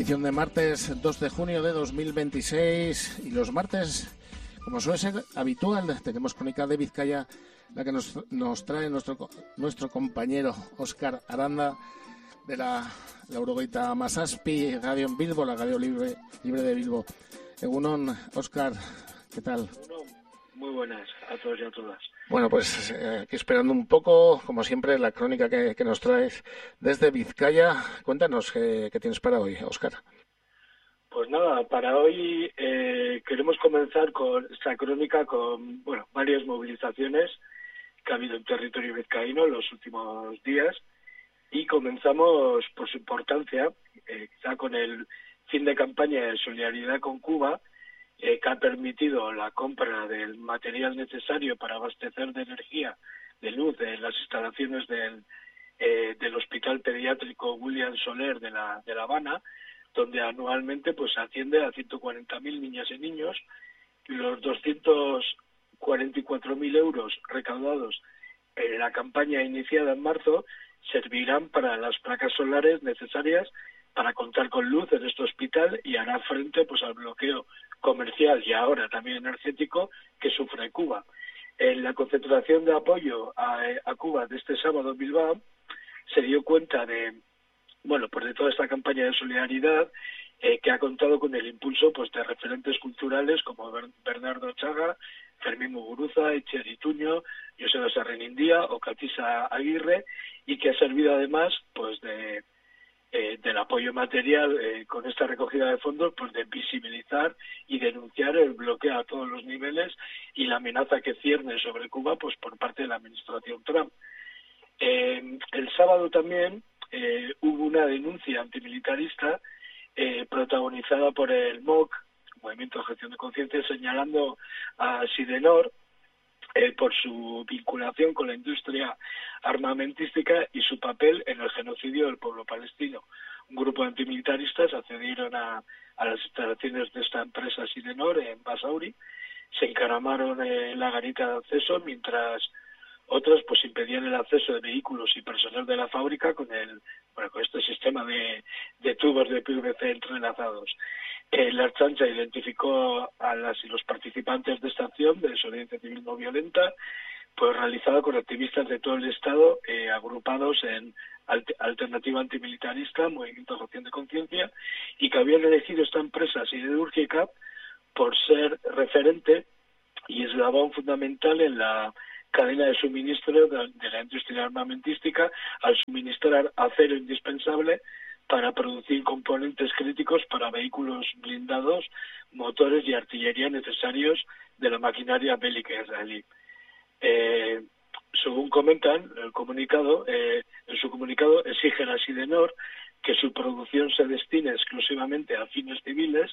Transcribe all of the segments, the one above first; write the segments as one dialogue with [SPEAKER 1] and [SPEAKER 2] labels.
[SPEAKER 1] edición de martes 2 de junio de 2026 y los martes, como suele ser habitual, tenemos Crónica de Vizcaya, la que nos trae nuestro compañero Óscar Aranda de la Laurogeita Masaspi, Radio en Bilbo, la radio libre de Bilbo. Egunon, Óscar, ¿qué tal?
[SPEAKER 2] Muy buenas a todos y a todas.
[SPEAKER 1] Bueno, pues aquí esperando un poco, como siempre, la crónica que nos traes desde Vizcaya. Cuéntanos qué tienes para hoy, Óscar.
[SPEAKER 2] Pues nada, para hoy queremos comenzar con esta crónica con varias movilizaciones que ha habido en territorio vizcaíno en los últimos días y comenzamos por su importancia, quizá con el fin de campaña de solidaridad con Cuba, que ha permitido la compra del material necesario para abastecer de energía, de luz, de las instalaciones del Hospital Pediátrico William Soler de La Habana, donde anualmente pues atiende a 140.000 niñas y niños, y los 244.000 euros recaudados en la campaña iniciada en marzo servirán para las placas solares necesarias para contar con luz en este hospital y hará frente pues al bloqueo comercial y ahora también energético que sufre Cuba. En la concentración de apoyo a Cuba de este sábado en Bilbao se dio cuenta de toda esta campaña de solidaridad que ha contado con el impulso pues de referentes culturales como Bernardo Chaga, Fermín Muguruza, Etxer Ituño, Joseba Sarrenindía o Catisa Aguirre, y que ha servido además pues del apoyo material con esta recogida de fondos, pues de visibilizar y denunciar el bloqueo a todos los niveles y la amenaza que cierne sobre Cuba pues por parte de la administración Trump. El sábado también hubo una denuncia antimilitarista protagonizada por el MOC, Movimiento de Objeción de Conciencia, señalando a Sidenor por su vinculación con la industria armamentística y su papel en el genocidio del pueblo palestino. Un grupo de antimilitaristas accedieron a las instalaciones de esta empresa Sidenor en Basauri, se encaramaron en la garita de acceso, mientras otros pues impedían el acceso de vehículos y personal de la fábrica con este sistema de tubos de PVC entrelazados. La Archancha identificó a las y los participantes de esta acción de desobediencia civil no violenta, pues realizada con activistas de todo el Estado, agrupados en Alternativa Antimilitarista, Movimiento de Objeción de Conciencia, y que habían elegido esta empresa siderúrgica por ser referente y eslabón fundamental en la cadena de suministro de la industria armamentística, al suministrar acero indispensable para producir componentes críticos para vehículos blindados, motores y artillería necesarios de la maquinaria bélica israelí. Según comentan en su comunicado exigen a Sidenor que su producción se destine exclusivamente a fines civiles,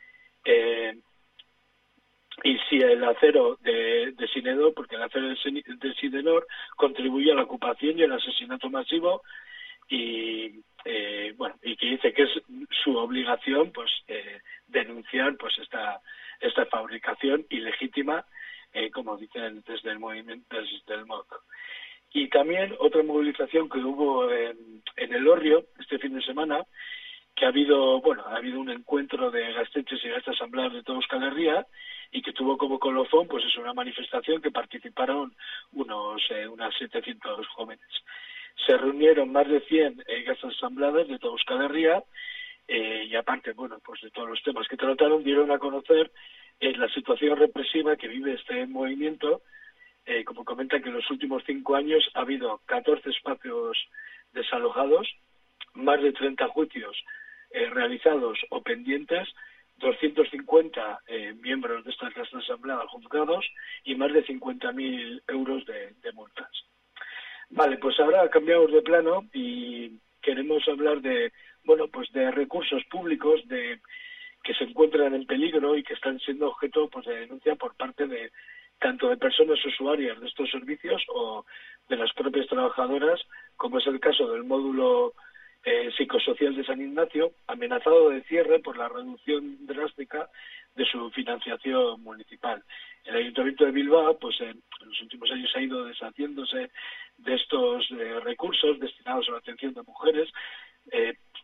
[SPEAKER 2] y si el acero de Sidenor, porque el acero de Sidenor contribuye a la ocupación y el asesinato masivo, y que dice que es su obligación pues denunciar pues esta fabricación ilegítima, como dicen desde el movimiento del MOC. Y también otra movilización que hubo en El Orrio este fin de semana, que ha habido un encuentro de gaztetxes y gaztas asambleas de toda Euskal Herria, y que tuvo como colofón pues es una manifestación que participaron unas 700 jóvenes. Se reunieron más de 100 gaztas asambleadas de toda Euskal Herria, y aparte de todos los temas que trataron, dieron a conocer la situación represiva que vive este movimiento. Como comentan, que en los últimos 5 años ha habido 14 espacios desalojados, más de 30 juicios realizados o pendientes, 250 miembros de estas casas asambleadas juzgados y más de 50.000 euros de multas. Vale, pues ahora cambiamos de plano y queremos hablar de recursos públicos que se encuentran en peligro y que están siendo objeto pues de denuncia por parte de tanto de personas usuarias de estos servicios o de las propias trabajadoras, como es el caso del módulo psicosocial de San Ignacio, amenazado de cierre por la reducción drástica de su financiación municipal. El Ayuntamiento de Bilbao pues en los últimos años ha ido deshaciéndose de estos recursos destinados a la atención de mujeres,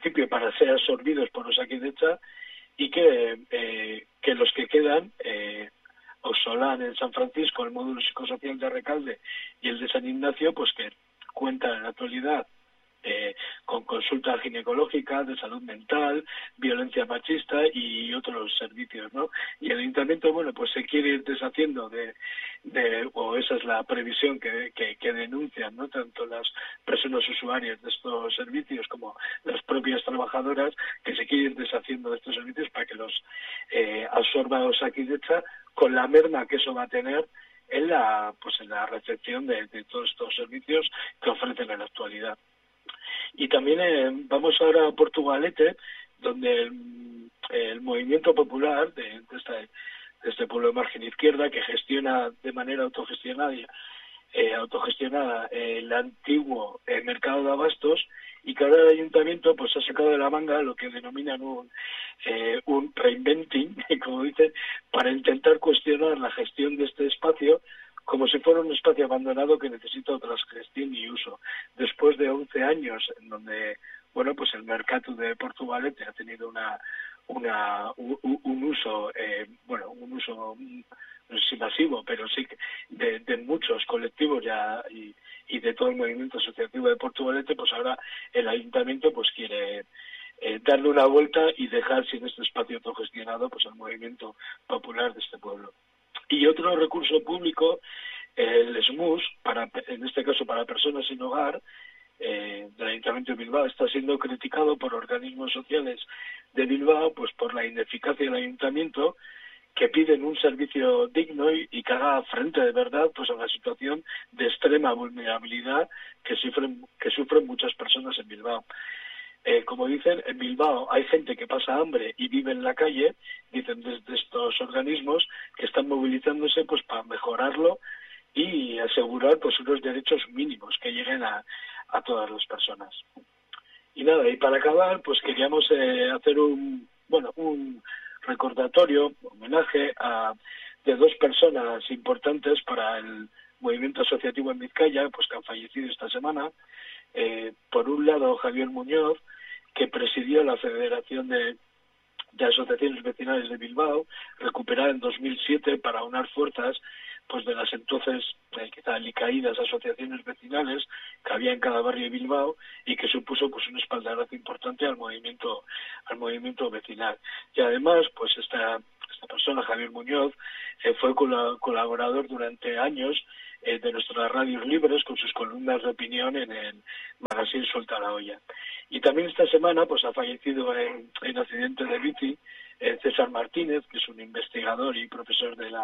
[SPEAKER 2] principio para ser absorbidos por Osakidetza, y que los que quedan, Ausolán en San Francisco, el módulo psicosocial de Recalde y el de San Ignacio, pues que cuentan en la actualidad con consulta ginecológica, de salud mental, violencia machista y otros servicios, ¿no? Y el Ayuntamiento, bueno, pues se quiere ir deshaciendo o esa es la previsión que denuncian, ¿no? Tanto las personas usuarias de estos servicios como las propias trabajadoras, que se quiere ir deshaciendo de estos servicios para que los absorba Osakidetza, con la merma que eso va a tener en la recepción de todos estos servicios que ofrecen en la actualidad. Y también vamos ahora a Portugalete, donde el movimiento popular de este pueblo de margen izquierda, que gestiona de manera autogestionada el antiguo mercado de abastos, y que ahora el ayuntamiento pues ha sacado de la manga lo que denominan un reinventing, como dicen, para intentar cuestionar la gestión de este espacio como si fuera un espacio abandonado que necesita otra gestión y uso. Después de 11 años en donde, bueno, pues el mercado de Portugalete ha tenido un uso, un uso no sé si masivo, pero sí de muchos colectivos ya y de todo el movimiento asociativo de Portugalete, pues ahora el ayuntamiento pues quiere darle una vuelta y dejar sin este espacio autogestionado pues el movimiento popular de este pueblo. Y otro recurso público, el SMUS, en este caso para personas sin hogar, del Ayuntamiento de Bilbao, está siendo criticado por organismos sociales de Bilbao pues por la ineficacia del Ayuntamiento, que piden un servicio digno y que haga frente de verdad pues a la situación de extrema vulnerabilidad que sufren muchas personas en Bilbao. Como dicen, en Bilbao hay gente que pasa hambre y vive en la calle, dicen desde estos organismos, que están movilizándose pues para mejorarlo y asegurar pues unos derechos mínimos que lleguen a todas las personas. Y nada, y para acabar, pues queríamos hacer un recordatorio, homenaje de dos personas importantes para el movimiento asociativo en Vizcaya, pues que han fallecido esta semana. Por un lado, Javier Muñoz, que presidió la Federación de Asociaciones Vecinales de Bilbao, recuperada en 2007 para unar fuerzas pues de las entonces quizá alicaídas asociaciones vecinales que había en cada barrio de Bilbao, y que supuso pues un espaldarazo importante al movimiento vecinal. Y además pues esta persona, Javier Muñoz, fue colaborador durante años de nuestras radios libres con sus columnas de opinión en el magazine Suelta la Olla. Y también esta semana pues ha fallecido en accidente de bici César Martínez, que es un investigador y profesor de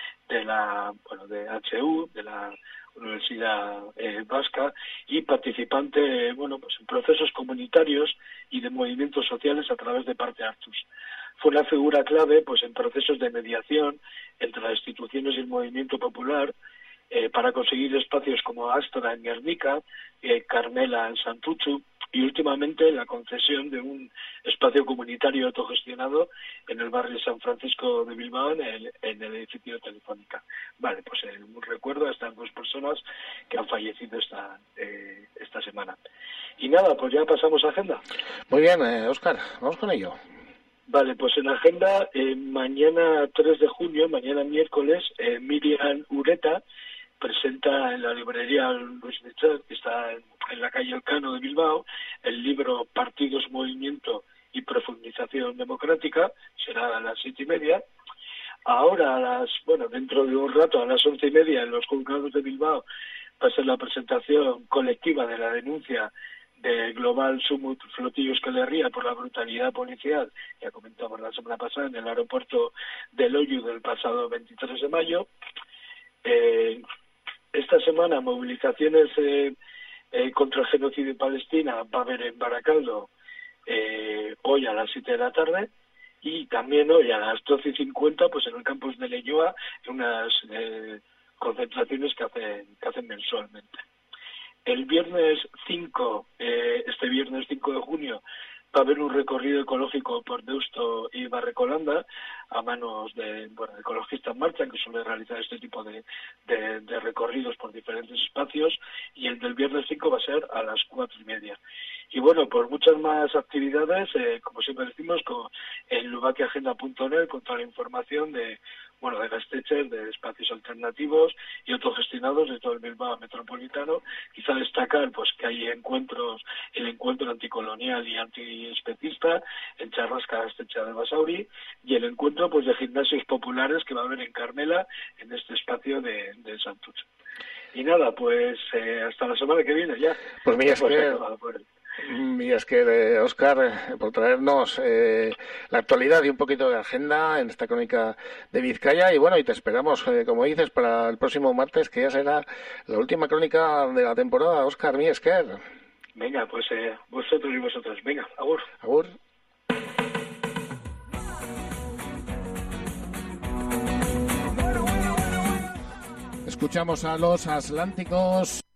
[SPEAKER 2] HU, de la Universidad Vasca, y participante pues en procesos comunitarios y de movimientos sociales a través de Parte Hartus. Fue una figura clave pues en procesos de mediación entre las instituciones y el movimiento popular, para conseguir espacios como Astra en Guernica, Carmela en Santuchu, y últimamente la concesión de un espacio comunitario autogestionado en el barrio San Francisco de Bilbao, en el edificio de Telefónica. Vale, pues un recuerdo a estas dos personas que han fallecido esta semana. Y nada, pues ya pasamos a agenda.
[SPEAKER 1] Muy bien, Óscar, vamos con ello.
[SPEAKER 2] Vale, pues en agenda, mañana 3 de junio, mañana miércoles, Miriam Ureta presenta en la librería Luis Michel, que está en la calle Elcano de Bilbao, el libro Partidos, Movimiento y Profundización Democrática. Será a las 7:30. Ahora, dentro de un rato, a las 11:30, en los juzgados de Bilbao, va a ser la presentación colectiva de la denuncia de Global Sumut Flotillo Euskal Herria por la brutalidad policial que comentamos la semana pasada en el aeropuerto de Loiu del pasado 23 de mayo. Esta semana movilizaciones contra el genocidio en Palestina va a haber en Baracaldo hoy a las 7 de la tarde, y también hoy a las 12:50 pues en el campus de Leioa, unas concentraciones que hacen mensualmente. El viernes 5, este viernes 5 de junio, va a haber un recorrido ecológico por Deusto y Barrecolanda a manos de Ecologista en Marcha, que suele realizar este tipo de recorridos por diferentes espacios, y el del viernes 5 va a ser a las 4:30. Y bueno, por muchas más actividades, como siempre decimos, en lubakiagenda.net, con toda la información de Gasteiz, de espacios alternativos y autogestionados de todo el Bilbao metropolitano. Quizá destacar pues que hay encuentros, el encuentro anticolonial y antiespecista en Charrasca, Gasteiz de Basauri, y el encuentro pues de gimnasios populares que va a haber en Carmela, en este espacio de Santurce. Y nada, pues hasta la semana que viene ya.
[SPEAKER 1] Pues mira, es que Óscar, por traernos la actualidad y un poquito de agenda en esta crónica de Vizcaya, y bueno, y te esperamos, como dices, para el próximo martes, que ya será la última crónica de la temporada. Óscar, mi esker.
[SPEAKER 2] Venga, pues vosotros y vosotros. Venga, agur.
[SPEAKER 1] Agur. Escuchamos a los Atlánticos.